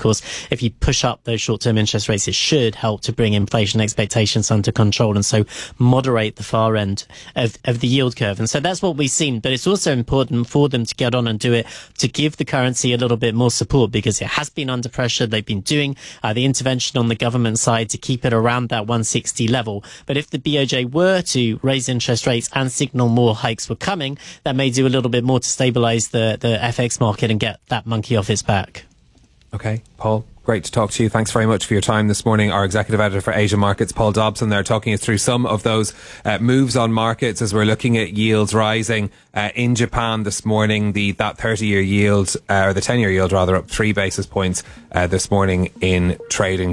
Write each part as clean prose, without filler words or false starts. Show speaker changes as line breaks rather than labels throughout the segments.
course, if you push up those short-term interest rates, it should help to bring inflation expectations under control and so moderate the far end of the yield curve. And so that's what we've seen. But it's also important for them to get on and do it to give the currency a little bit more support, because it has been under pressure. They've been doing the intervention on the government side to keep it around that 160 level. But if the BOJ were to raise interest rates and signal more hikes were coming, that may do a little bit more to stabilise the FX market and get that monkey off its back.
Okay, Paul, great to talk to you. Thanks very much for your time this morning. Our executive editor for Asia Markets, Paul Dobson, there talking us through some of those moves on markets as we're looking at yields rising in Japan this morning. That 30-year yield, or the 10-year yield rather, up 3 basis points this morning in trading.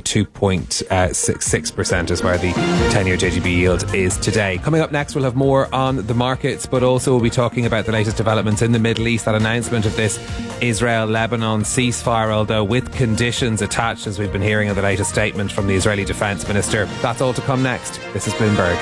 2.66% is where the 10-year JGB yield is today. Coming up next, we'll have more on the markets, but also we'll be talking about the latest developments in the Middle East. That announcement of this Israel-Lebanon ceasefire, although with conditions attached, as we've been hearing in the latest statement from the Israeli Defence Minister. That's all to come next. This is Bloomberg.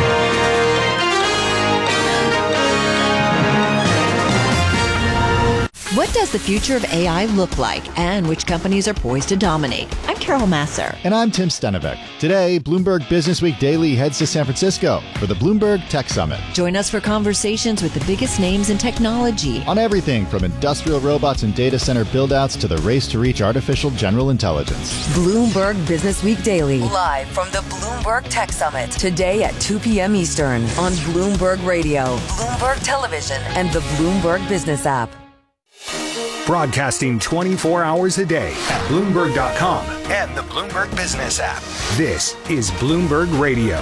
What does the future of AI look like, and which companies are poised to dominate? I'm Carol Masser.
And I'm Tim Stenevec. Today, Bloomberg Businessweek Daily heads to San Francisco for the Bloomberg Tech Summit.
Join us for conversations with the biggest names in technology.
On everything from industrial robots and data center build-outs to the race to reach artificial general intelligence.
Bloomberg Businessweek Daily. Live from the Bloomberg Tech Summit. Today at 2 p.m. Eastern on Bloomberg Radio, Bloomberg Television, and the Bloomberg Business app.
Broadcasting 24 hours a day at Bloomberg.com and the Bloomberg Business app. This is Bloomberg Radio.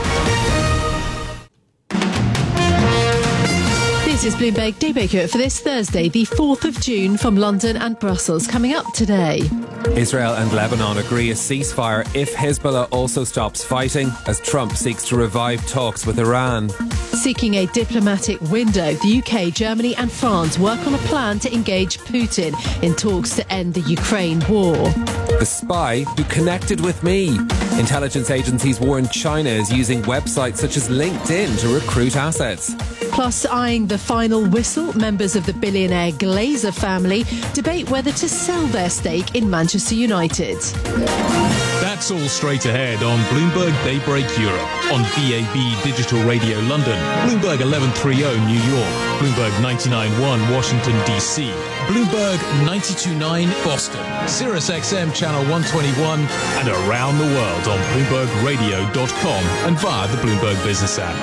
This is Bloomberg Daybreaker for this Thursday, the 4th of June, from London and Brussels. Coming up today.
Israel and Lebanon agree a ceasefire if Hezbollah also stops fighting, as Trump seeks to revive talks with Iran.
Seeking a diplomatic window, the UK, Germany and France work on a plan to engage Putin in talks to end the Ukraine war.
The spy who connected with me. Intelligence agencies warn China is using websites such as LinkedIn to recruit assets.
Plus, eyeing the final whistle, members of the billionaire Glazer family debate whether to sell their stake in Manchester United.
That's all straight ahead on Bloomberg Daybreak Europe, on DAB Digital Radio London, Bloomberg 1130 New York, Bloomberg 99.1 Washington DC, Bloomberg 92.9 Boston, Sirius XM Channel 121, and around the world on BloombergRadio.com and via the Bloomberg Business app.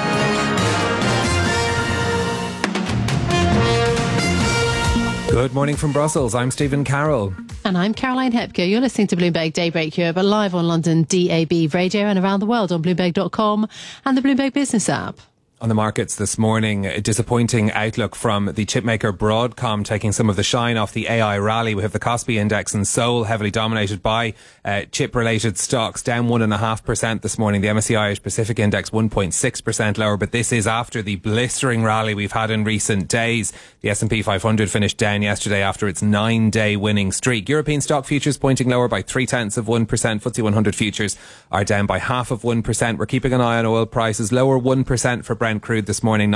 Good morning from Brussels. I'm Stephen Carroll.
And I'm Caroline Hepker. You're listening to Bloomberg Daybreak Europe, live on London DAB Radio and around the world on Bloomberg.com and the Bloomberg Business app.
On the markets this morning, a disappointing outlook from the chipmaker Broadcom, taking some of the shine off the AI rally. We have the Kospi index in Seoul, heavily dominated by chip-related stocks, down 1.5% this morning. The MSCI Irish Pacific index 1.6% lower, but this is after the blistering rally we've had in recent days. The S&P 500 finished down yesterday after its 9-day winning streak. European stock futures pointing lower by 0.3%. FTSE 100 futures are down by 0.5%. We're keeping an eye on oil prices, lower 1% for Brent crude this morning,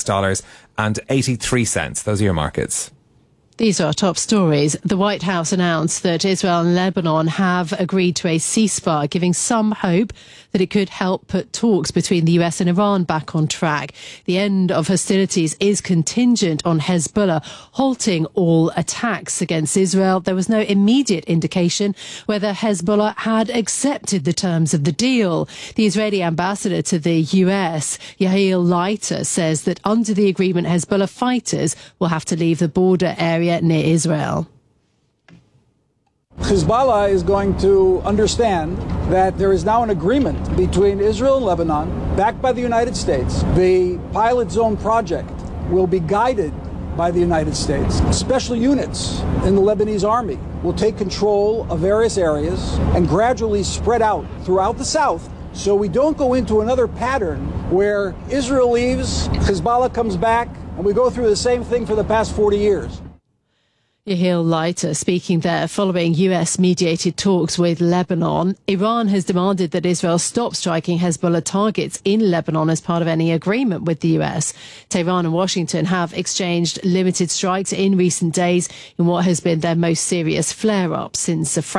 $96.83. Those are your markets.
These are our top stories. The White House announced that Israel and Lebanon have agreed to a ceasefire, giving some hope that it could help put talks between the US and Iran back on track. The end of hostilities is contingent on Hezbollah halting all attacks against Israel. There was no immediate indication whether Hezbollah had accepted the terms of the deal. The Israeli ambassador to the US, Yael Leiter, says that under the agreement, Hezbollah fighters will have to leave the border area near Israel.
Hezbollah is going to understand that there is now an agreement between Israel and Lebanon, backed by the United States. The pilot zone project will be guided by the United States. Special units in the Lebanese army will take control of various areas and gradually spread out throughout the south, so we don't go into another pattern where Israel leaves, Hezbollah comes back, and we go through the same thing for the past 40 years.
Yael Leiter speaking there following US-mediated talks with Lebanon. Iran has demanded that Israel stop striking Hezbollah targets in Lebanon as part of any agreement with the US. Tehran and Washington have exchanged limited strikes in recent days in what has been their most serious flare-up since a